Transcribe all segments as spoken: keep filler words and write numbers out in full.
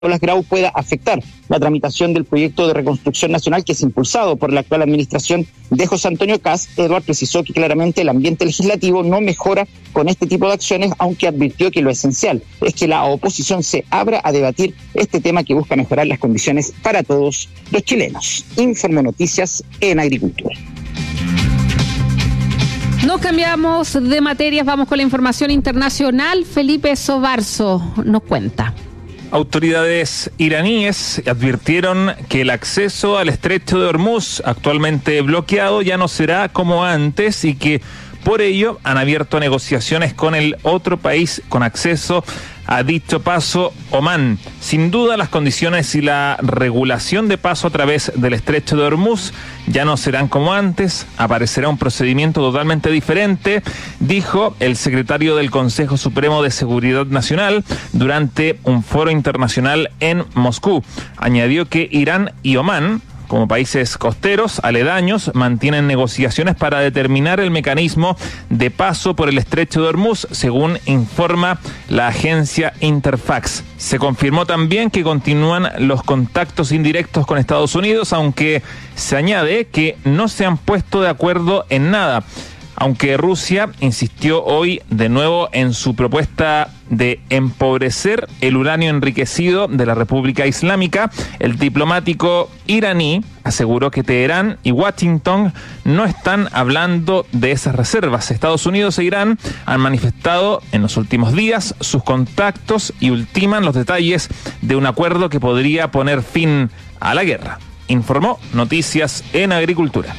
Nicolás Grau pueda afectar la tramitación del proyecto de reconstrucción nacional que es impulsado por la actual administración de José Antonio Kast. Edward precisó que claramente el ambiente legislativo no mejora con este tipo de acciones, aunque advirtió que lo esencial es que la oposición se abra a debatir este tema que busca mejorar las condiciones para todos los chilenos. Informo Noticias en Agricultura. Nos cambiamos de materias, vamos con la información internacional. Felipe Sobarzo nos cuenta. Autoridades iraníes advirtieron que el acceso al estrecho de Hormuz, actualmente bloqueado, ya no será como antes y que por ello han abierto negociaciones con el otro país con acceso a dicho paso, Omán. Sin duda, las condiciones y la regulación de paso a través del estrecho de Hormuz ya no serán como antes, aparecerá un procedimiento totalmente diferente, dijo el secretario del Consejo Supremo de Seguridad Nacional durante un foro internacional en Moscú. Añadió que Irán y Omán, como países costeros aledaños, mantienen negociaciones para determinar el mecanismo de paso por el estrecho de Hormuz, según informa la agencia Interfax. Se confirmó también que continúan los contactos indirectos con Estados Unidos, aunque se añade que no se han puesto de acuerdo en nada. Aunque Rusia insistió hoy de nuevo en su propuesta de empobrecer el uranio enriquecido de la República Islámica, el diplomático iraní aseguró que Teherán y Washington no están hablando de esas reservas. Estados Unidos e Irán han manifestado en los últimos días sus contactos y ultiman los detalles de un acuerdo que podría poner fin a la guerra. Informó Noticias en Agricultura.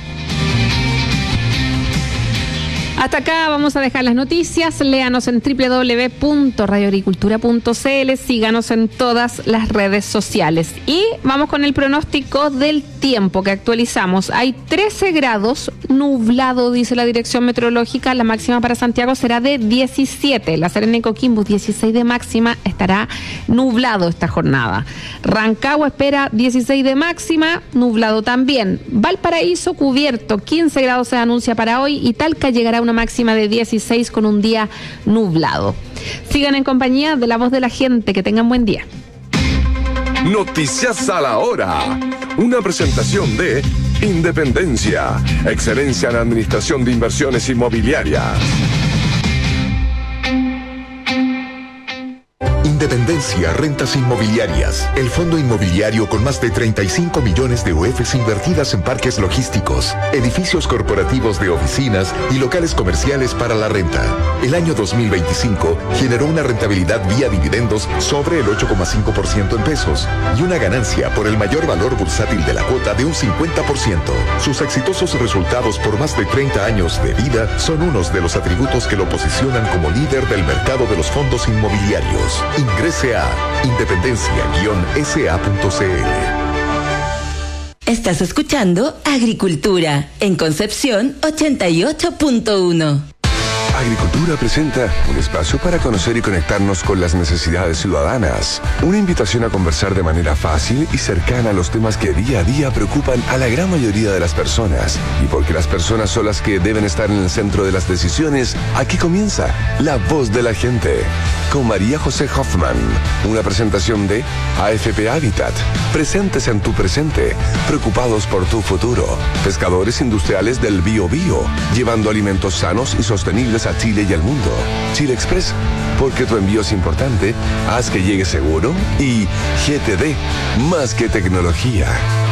Hasta acá vamos a dejar las noticias. Léanos en doble u doble u doble u punto radio agricultura punto c l. Síganos en todas las redes sociales. Y vamos con el pronóstico del tiempo que actualizamos. Hay trece grados, nublado, dice la Dirección Meteorológica. La máxima para Santiago será de diecisiete. La Serena y Coquimbo, dieciséis de máxima. Estará nublado esta jornada. Rancagua espera dieciséis de máxima, nublado también. Valparaíso cubierto, quince grados se anuncia para hoy. Y Talca llegará a una máxima de dieciséis con un día nublado. Sigan en compañía de La Voz de la Gente. Que tengan buen día. Noticias a la hora. Una presentación de Independencia, excelencia en administración de inversiones inmobiliarias. Independencia Rentas Inmobiliarias, el fondo inmobiliario con más de treinta y cinco millones de U Fs invertidas en parques logísticos, edificios corporativos de oficinas y locales comerciales para la renta. El año dos mil veinticinco generó una rentabilidad vía dividendos sobre el ocho coma cinco por ciento en pesos y una ganancia por el mayor valor bursátil de la cuota de un cincuenta por ciento. Sus exitosos resultados por más de treinta años de vida son unos de los atributos que lo posicionan como líder del mercado de los fondos inmobiliarios. Ingrese a independencia guion s a punto c l. Estás escuchando Agricultura en Concepción ochenta y ocho punto uno. Agricultura presenta un espacio para conocer y conectarnos con las necesidades ciudadanas. Una invitación a conversar de manera fácil y cercana a los temas que día a día preocupan a la gran mayoría de las personas. Y porque las personas son las que deben estar en el centro de las decisiones, aquí comienza La Voz de la Gente, con María José Hoffman. Una presentación de A F P Habitat. Presentes en tu presente, preocupados por tu futuro. Pescadores industriales del Bio Bio, llevando alimentos sanos y sostenibles a Chile y al mundo. Chile Express, porque tu envío es importante, haz que llegue seguro. Y G T D, más que tecnología.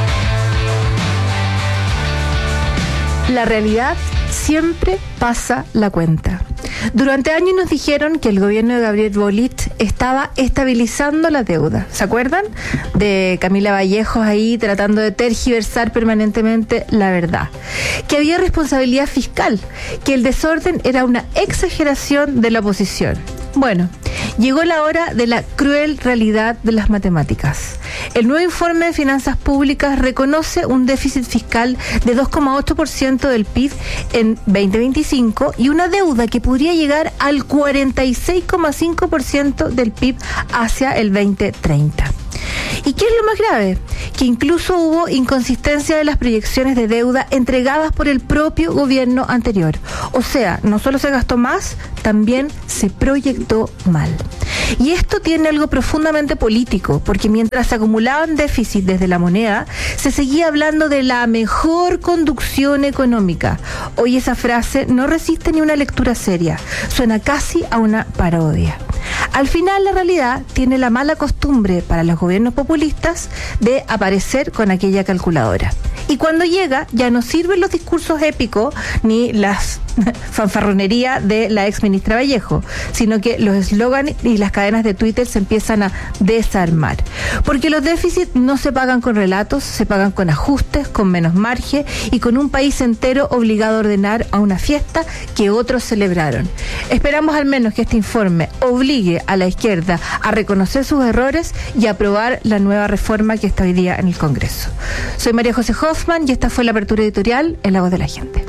La realidad siempre pasa la cuenta. Durante años nos dijeron que el gobierno de Gabriel Boric estaba estabilizando la deuda. ¿Se acuerdan? De Camila Vallejos ahí tratando de tergiversar permanentemente la verdad. Que había responsabilidad fiscal, que el desorden era una exageración de la oposición. Bueno, llegó la hora de la cruel realidad de las matemáticas. El nuevo informe de finanzas públicas reconoce un déficit fiscal de dos coma ocho por ciento del P I B en veinte veinticinco y una deuda que podría llegar al cuarenta y seis coma cinco por ciento del P I B hacia el veinte treinta. ¿Y qué es lo más grave? Que incluso hubo inconsistencia de las proyecciones de deuda entregadas por el propio gobierno anterior. O sea, no solo se gastó más, también se proyectó mal. Y esto tiene algo profundamente político, porque mientras se acumulaban déficits desde la moneda, se seguía hablando de la mejor conducción económica. Hoy esa frase no resiste ni una lectura seria, suena casi a una parodia. Al final, la realidad tiene la mala costumbre para los gobiernos populistas de aparecer con aquella calculadora. Y cuando llega, ya no sirven los discursos épicos ni las fanfarronería de la ex ministra Vallejo, sino que los eslóganes y las cadenas de Twitter se empiezan a desarmar. Porque los déficits no se pagan con relatos, se pagan con ajustes, con menos margen y con un país entero obligado a ordenar a una fiesta que otros celebraron. Esperamos al menos que este informe obligue a la izquierda a reconocer sus errores y a aprobar la nueva reforma que está hoy día en el Congreso. Soy María José Hoffman y esta fue la apertura editorial en La Voz de la Gente.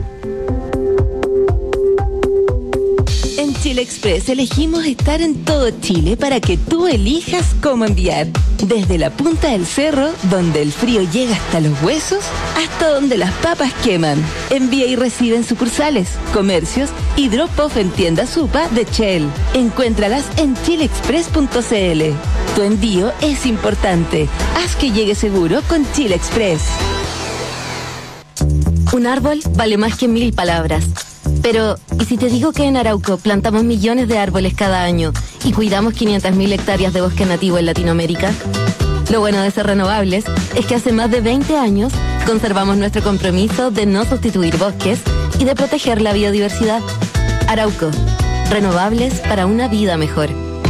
En Chile Express elegimos estar en todo Chile para que tú elijas cómo enviar. Desde la punta del cerro, donde el frío llega hasta los huesos, hasta donde las papas queman. Envía y recibe en sucursales, comercios y drop-off en tiendas Supa de Shell. Encuéntralas en chile express punto c l. Tu envío es importante. Haz que llegue seguro con Chile Express. Un árbol vale más que mil palabras. Pero, ¿y si te digo que en Arauco plantamos millones de árboles cada año y cuidamos quinientas mil hectáreas de bosque nativo en Latinoamérica? Lo bueno de ser renovables es que hace más de veinte años conservamos nuestro compromiso de no sustituir bosques y de proteger la biodiversidad. Arauco, renovables para una vida mejor.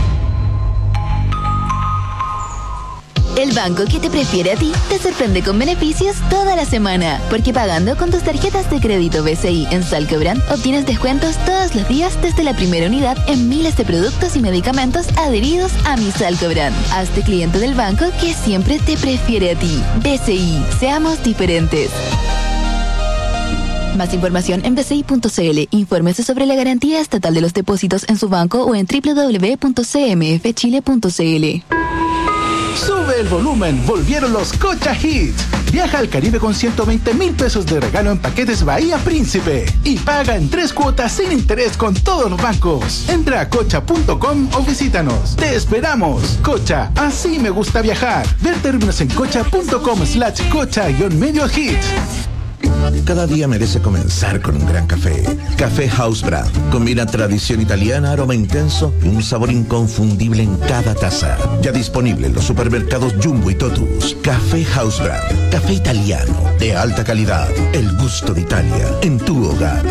El banco que te prefiere a ti te sorprende con beneficios toda la semana, porque pagando con tus tarjetas de crédito B C I en Salcobrand obtienes descuentos todos los días desde la primera unidad en miles de productos y medicamentos adheridos a Mi Salcobrand. Hazte cliente del banco que siempre te prefiere a ti. B C I, seamos diferentes. Más información en b c i punto c l. Infórmese sobre la garantía estatal de los depósitos en su banco o en w w w punto c m f chile punto c l. Sube el volumen, volvieron los Cocha Hits. Viaja al Caribe con ciento veinte mil pesos de regalo en paquetes Bahía Príncipe y paga en tres cuotas sin interés con todos los bancos. Entra a cocha punto com o visítanos. Te esperamos. Cocha, así me gusta viajar. Ver términos en cocha punto com slash cocha guión medio hits. Cada día merece comenzar con un gran café. Café House Brand. Combina tradición italiana, aroma intenso y un sabor inconfundible en cada taza. Ya disponible en los supermercados Jumbo y Totus. Café House Brand. Café italiano de alta calidad. El gusto de Italia en tu hogar.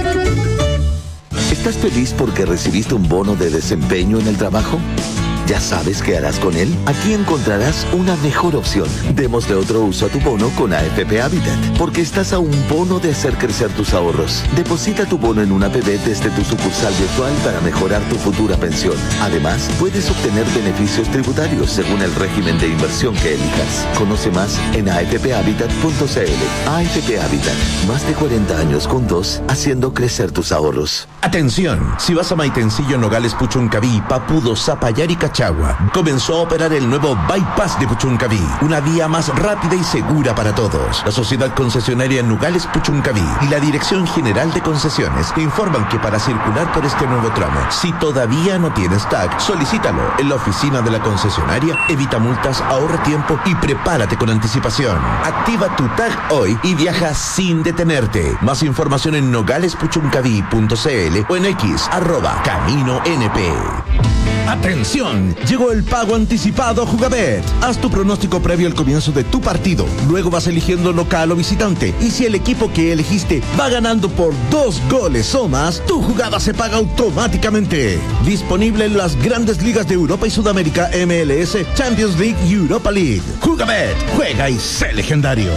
¿Estás feliz porque recibiste un bono de desempeño en el trabajo? ¿Ya sabes qué harás con él? Aquí encontrarás una mejor opción. Démosle otro uso a tu bono con A F P Habitat, porque estás a un bono de hacer crecer tus ahorros. Deposita tu bono en una A P B desde tu sucursal virtual para mejorar tu futura pensión. Además, puedes obtener beneficios tributarios según el régimen de inversión que elijas. Conoce más en a f p habitat punto c l. A F P Habitat, más de cuarenta años juntos, haciendo crecer tus ahorros. Atención, si vas a Maitencillo, Nogales, Puchuncaví, Papudo, Zapallar y Cachagua, comenzó a operar el nuevo Bypass de Puchuncaví, una vía más rápida y segura para todos. La sociedad concesionaria Nogales Puchuncaví y la Dirección General de Concesiones te informan que para circular por este nuevo tramo, si todavía no tienes T A C, solicítalo en la oficina de la concesionaria, evita multas, ahorra tiempo y prepárate con anticipación. Activa tu T A C hoy y viaja sin detenerte. Más información en nogales puchuncaví punto c l o en X, arroba Camino N P. ¡Atención! Llegó el pago anticipado Jugabet. Haz tu pronóstico previo al comienzo de tu partido. Luego vas eligiendo local o visitante. Y si el equipo que elegiste va ganando por dos goles o más, tu jugada se paga automáticamente. Disponible en las grandes ligas de Europa y Sudamérica, M L S, Champions League y Europa League. Jugabet, juega y sé legendario.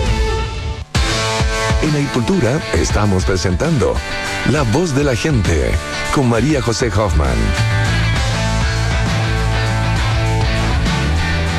En Agricultura estamos presentando La Voz de la Gente con María José Hoffman.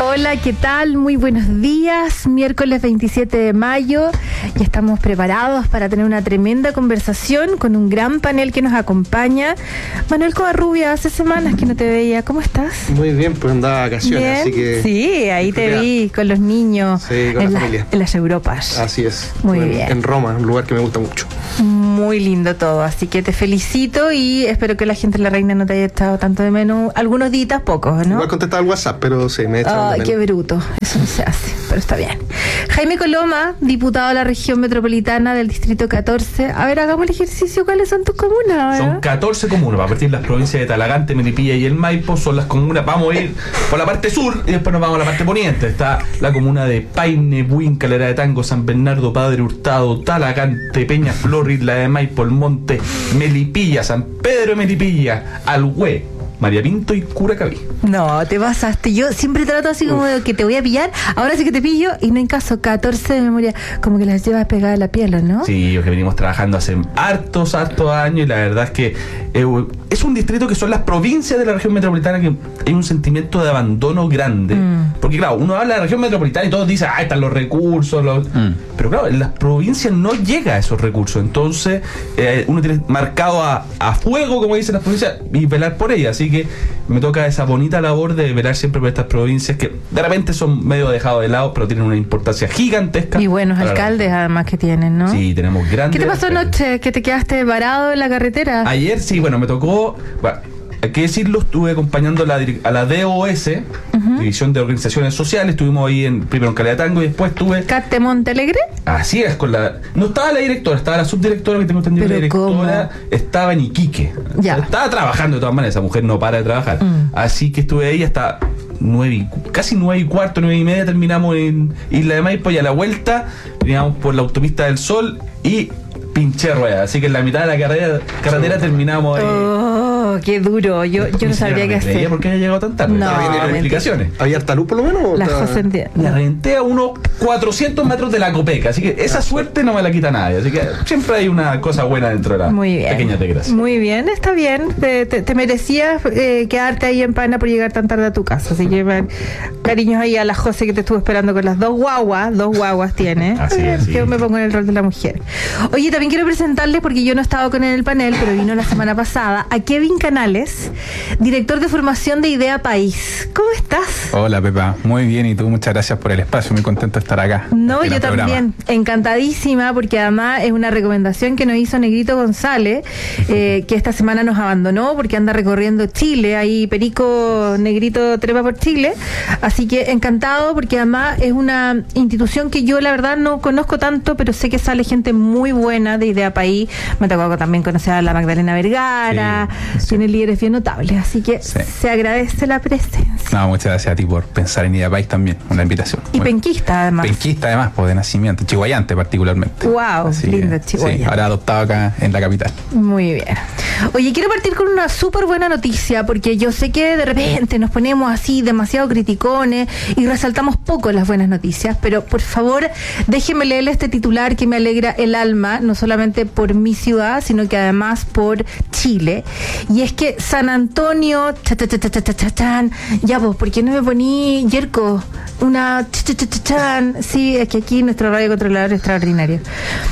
Hola, ¿qué tal? Muy buenos días. Miércoles veintisiete de mayo. Ya estamos preparados para tener una tremenda conversación con un gran panel que nos acompaña. Manuel Covarrubia, hace semanas que no te veía. ¿Cómo estás? Muy bien, pues andaba de vacaciones, bien. Así que... Sí, ahí te vi con los niños. Sí, con en la la, familia. En las Europas. Así es. Muy en, bien. En Roma, un lugar que me gusta mucho. Muy lindo todo, así que te felicito y espero que la gente de La Reina no te haya estado tanto de menos. Algunos días pocos, ¿no? Igual contestaba el WhatsApp, pero sí, me he echado Ay, de qué menos. bruto. Eso no se hace, pero está bien. Jaime Coloma, diputado de la región metropolitana del distrito catorce. A ver, hagamos el ejercicio. ¿Cuáles son tus comunas? Son catorce comunas. A partir de las provincias de Talagante, Melipilla y el Maipo son las comunas. Vamos a ir por la parte sur y después nos vamos a la parte poniente. Está la comuna de Paine, Buin, Calera de Tango, San Bernardo, Padre Hurtado, Talagante, Peñaflor, Isla de Maipo, El Monte, Melipilla, San Pedro de Melipilla, Alhué, María Pinto y Curacaví. No, te pasaste. Yo siempre trato así como de que te voy a pillar. Ahora sí que te pillo y no en caso. catorce de memoria. Como que las llevas pegadas a la piel, ¿no? Sí, que venimos trabajando hace hartos, hartos años y la verdad es que eh, es un distrito que son las provincias de la región metropolitana que hay un sentimiento de abandono grande. Mm. Porque claro, uno habla de la región metropolitana y todos dicen, ah, están los recursos. Los... Mm. Pero claro, en las provincias no llega a esos recursos. Entonces, eh, uno tiene marcado a, a fuego, como dicen las provincias, y velar por ellas. Así que me toca esa bonita labor de velar siempre por estas provincias que de repente son medio dejados de lado, pero tienen una importancia gigantesca. Y buenos alcaldes además que tienen, ¿no? Sí, tenemos grandes. ¿Qué te pasó anoche? ¿Que te quedaste varado en la carretera? Ayer sí, bueno, me tocó... Bueno, hay que decirlo, estuve acompañando a la, a la D O S, uh-huh. División de Organizaciones Sociales. Estuvimos ahí en, primero en Calera de Tango y después estuve... ¿Cate Montalegre? Así es, con la... No estaba la directora, estaba la subdirectora, que tengo entendido. La directora ¿cómo? Estaba en Iquique. Ya. Estaba trabajando de todas maneras, esa mujer no para de trabajar. Mm. Así que estuve ahí hasta nueve y, casi nueve y cuarto, nueve y media, terminamos en Isla de Maipo y a la vuelta veníamos por la autopista del Sol y pinché rueda. Así que en la mitad de la carrera, carretera terminamos ahí. Oh, qué duro. Yo, yo no sabría qué hacer. ¿Por qué haya llegado tan tarde? No, ¿Había explicaciones? ¿Había harta luz por lo menos? La José entiende. La renté a unos cuatrocientos metros de la Copeca, así que esa suerte no me la quita nadie. Así que siempre hay una cosa buena dentro de la Muy bien. pequeña desgracia. Muy bien, está bien. Te, te, te merecías eh, quedarte ahí en Pana por llegar tan tarde a tu casa. Así que man, cariños ahí a la José que te estuvo esperando con las dos guaguas. Dos guaguas tiene. Así es. Yo me pongo en el rol de la mujer. Oye, también quiero presentarles, porque yo no he estado con él en el panel, pero vino la semana pasada, a Kevin Canales, director de formación de Idea País. ¿Cómo estás? Hola, Pepa. Muy bien, y tú, muchas gracias por el espacio. Muy contento de estar acá. No, yo también. Programa. Encantadísima, porque además es una recomendación que nos hizo Negrito González, eh, que esta semana nos abandonó porque anda recorriendo Chile. Ahí Perico Negrito trepa por Chile. Así que encantado, porque además es una institución que yo la verdad no conozco tanto, pero sé que sale gente muy buena de Idea País. Me tocó también conocer a la Magdalena Vergara. Sí, sí. Tiene líderes bien notables, así que sí. Se agradece la presencia. No, muchas gracias a ti por pensar en Idea País también, una invitación. Y muy penquista además. Penquista además, pues de nacimiento, chihuayante particularmente. Wow, así lindo que, Chihuahua. Sí, ahora adoptado acá en la capital. Muy bien. Oye, quiero partir con una súper buena noticia, porque yo sé que de repente nos ponemos así demasiado criticones y resaltamos poco las buenas noticias, pero por favor déjenme leerle este titular que me alegra el alma, no solamente por mi ciudad, sino que además por Chile. Y es que San Antonio, cha, cha, cha, cha, cha, cha, chan, ya vos, ¿por qué no me poní, Yerko? Una cha, cha, cha, cha, chan. Sí, es que aquí nuestro radio controlador es extraordinario.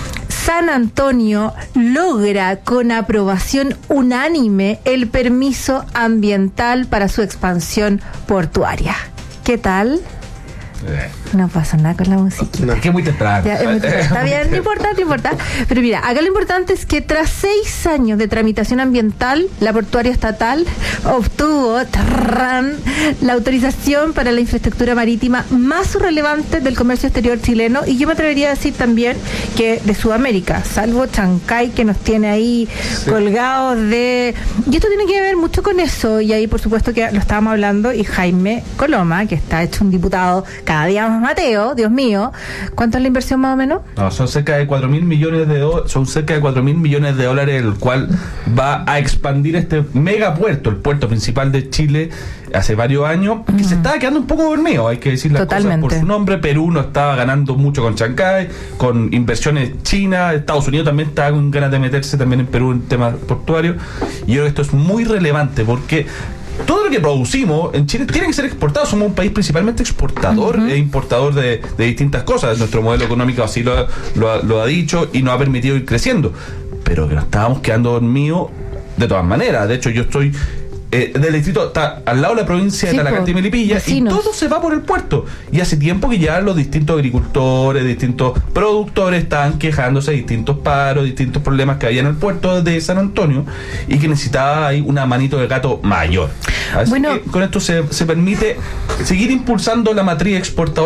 San Antonio logra con aprobación unánime el permiso ambiental para su expansión portuaria. ¿Qué tal? No pasa nada con la musiquita. No, es que es muy temprano. Ya, es muy temprano. Está bien, no importa, no importa. Pero mira, acá lo importante es que tras seis años de tramitación ambiental, la portuaria estatal obtuvo tarran, la autorización para la infraestructura marítima más relevante del comercio exterior chileno, y yo me atrevería a decir también que de Sudamérica, salvo Chancay, que nos tiene ahí sí. colgados de... Y esto tiene que ver mucho con eso, y ahí por supuesto que lo estábamos hablando, y Jaime Coloma, que está hecho un diputado cada día más Mateo, Dios mío. ¿Cuánto es la inversión más o menos? No, son cerca de cuatro mil millones de dólares, son cerca de cuatro mil millones de dólares, el cual va a expandir este megapuerto, el puerto principal de Chile, hace varios años, que mm. se estaba quedando un poco dormido, hay que decir las Totalmente. Cosas por su nombre. Perú no estaba ganando mucho con Chancay, con inversiones chinas, Estados Unidos también estaba con ganas de meterse también en Perú en temas portuarios, y yo creo que esto es muy relevante porque todo lo que producimos en Chile tiene que ser exportado. Somos un país principalmente exportador uh-huh. e importador de, de distintas cosas. Nuestro modelo económico así lo, lo, lo ha dicho y nos ha permitido ir creciendo. Pero que nos estábamos quedando dormidos de todas maneras. De hecho, yo estoy eh, del distrito, está al lado de la provincia sí, de Talagante y Melipilla, vecinos. Y todo se va por el puerto. Y hace tiempo que ya los distintos agricultores, distintos productores estaban quejándose de distintos paros, distintos problemas que había en el puerto de San Antonio y que necesitaba ahí una manito de gato mayor. Así bueno, que con esto se, se permite seguir impulsando la matriz exportadora